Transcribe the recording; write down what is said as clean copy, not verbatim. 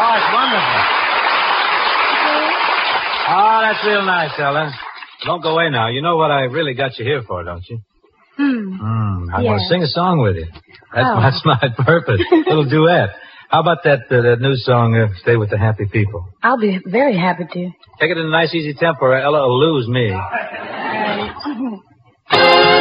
it's wonderful. Oh, that's real nice, Ella. Don't go away now. You know what I really got you here for, don't you? I want to sing a song with you. That's my purpose. A little duet. How about that new song, Stay with the Happy People? I'll be very happy to. Take it in a nice, easy tempo or Ella will lose me.